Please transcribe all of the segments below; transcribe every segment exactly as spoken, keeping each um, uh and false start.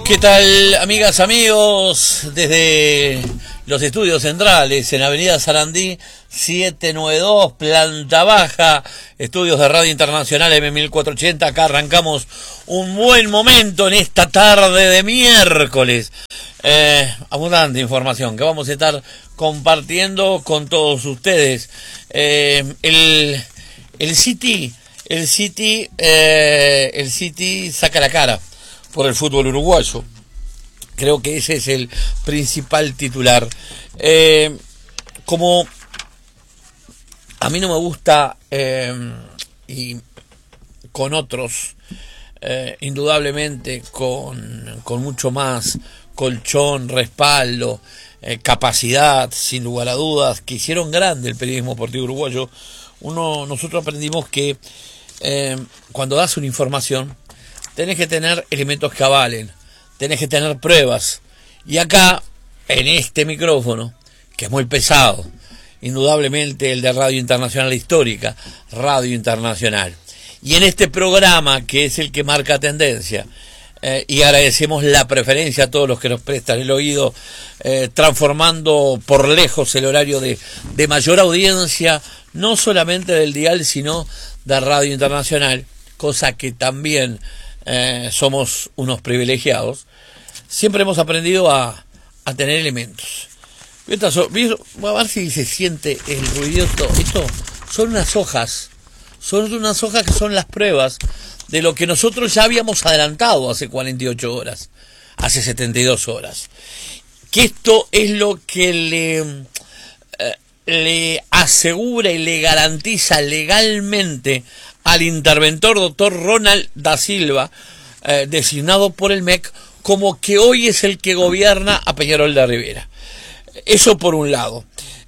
¿Qué tal, amigas, amigos? Desde los estudios centrales en Avenida Sarandí setecientos noventa y dos, planta baja, estudios de Radio Internacional M mil cuatrocientos ochenta. Acá arrancamos un buen momento en esta tarde de miércoles. Eh, abundante información que vamos a estar compartiendo con todos ustedes. Eh, el, el City, el City, eh, el City saca la cara por el fútbol uruguayo. Creo que ese es el principal titular. Eh, como a mí no me gusta, eh, y con otros, eh, indudablemente con, con mucho más colchón, respaldo, eh, capacidad, sin lugar a dudas, que hicieron grande el periodismo deportivo uruguayo. Uno, nosotros aprendimos que eh, cuando das una información, tenés que tener elementos que avalen, tenés que tener pruebas. Y acá, en este micrófono, que es muy pesado, indudablemente el de Radio Internacional Histórica, Radio Internacional. Y en este programa, que es el que marca tendencia, eh, y agradecemos la preferencia a todos los que nos prestan el oído, eh, transformando por lejos el horario de, de mayor audiencia, no solamente del dial, sino de Radio Internacional, cosa que también Eh, somos unos privilegiados. Siempre hemos aprendido a, a tener elementos. Voy a ver si se siente el ruido. Esto son unas hojas, son unas hojas que son las pruebas de lo que nosotros ya habíamos adelantado hace cuarenta y ocho horas, hace setenta y dos horas. Que esto es lo que le, eh, le asegura y le garantiza legalmente al interventor doctor Ronald da Silva, eh, designado por el M E C, como que hoy es el que gobierna a Peñarol de Rivera. Eso por un lado.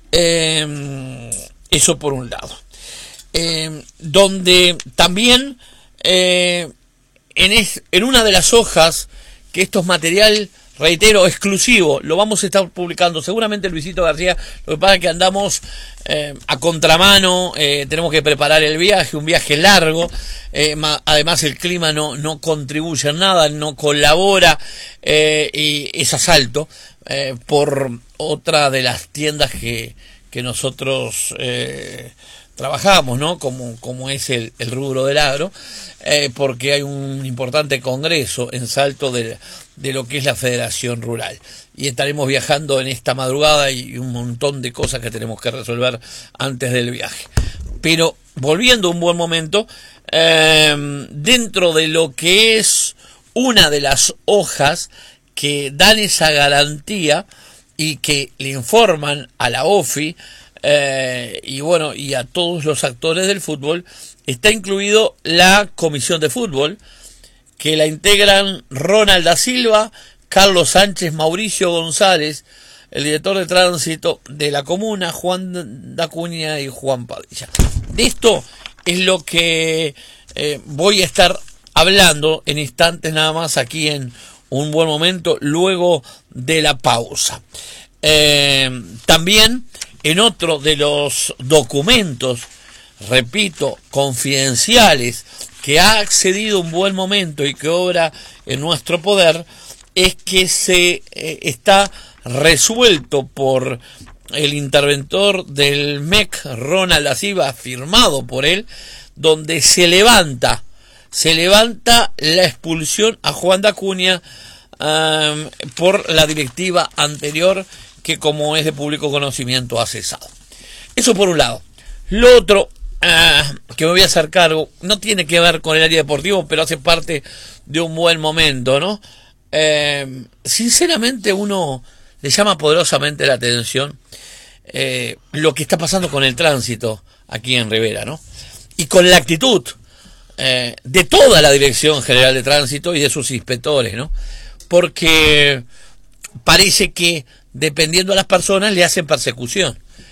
Eh, eso por un lado. Eh, donde también, eh, en, es, en una de las hojas, que esto es material, reitero, exclusivo, lo vamos a estar publicando seguramente Luisito García. Lo que pasa es que andamos eh, a contramano, eh, tenemos que preparar el viaje, un viaje largo, eh, ma, además el clima no, no contribuye en nada, no colabora, eh, y es asalto eh, por otra de las tiendas que, que nosotros eh, trabajamos, ¿no? Como, como es el, el rubro del agro, eh, porque hay un importante congreso en Salto de, de lo que es la Federación Rural. Y estaremos viajando en esta madrugada y un montón de cosas que tenemos que resolver antes del viaje. Pero volviendo a un buen momento, eh, dentro de lo que es una de las hojas que dan esa garantía y que le informan a la O F I, Eh, y bueno, y a todos los actores del fútbol, está incluido la comisión de fútbol, que la integran Ronald da Silva, Carlos Sánchez, Mauricio González, el director de tránsito de la comuna, Juan Dacuña y Juan Padilla. De esto es lo que eh, voy a estar hablando en instantes nada más aquí en Un Buen Momento, luego de la pausa. Eh, también en otro de los documentos, repito, confidenciales, que ha accedido Un Buen Momento y que obra en nuestro poder, es que se eh, está resuelto por el interventor del M E C, Ronald da Silva, firmado por él, donde se levanta, se levanta la expulsión a Juan Dacuña um, por la directiva anterior, que como es de público conocimiento ha cesado. Eso por un lado. Lo otro, uh, que me voy a hacer cargo, no tiene que ver con el área deportivo, pero hace parte de Un Buen Momento, ¿no? Eh, sinceramente uno le llama poderosamente la atención eh, lo que está pasando con el tránsito aquí en Rivera, ¿no? Y con la actitud eh, de toda la Dirección General de Tránsito y de sus inspectores, ¿no? Porque parece que dependiendo de las personas le hacen persecución,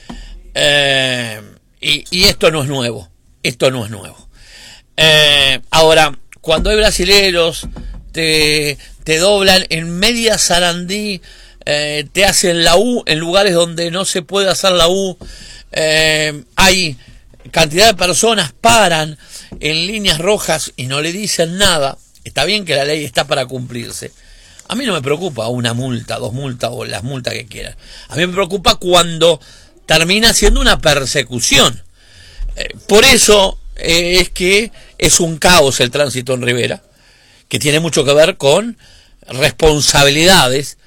eh, y, y esto no es nuevo, esto no es nuevo. Eh, ahora, cuando hay brasileros, te, te doblan en media Sarandí, eh, te hacen la U en lugares donde no se puede hacer la U, eh, hay cantidad de personas, paran en líneas rojas y no le dicen nada. Está bien que la ley está para cumplirse, A mí no me preocupa una multa, dos multas o las multas que quieran. A mí me preocupa cuando termina siendo una persecución. Eh, por eso eh, es que es un caos el tránsito en Rivera, que tiene mucho que ver con responsabilidades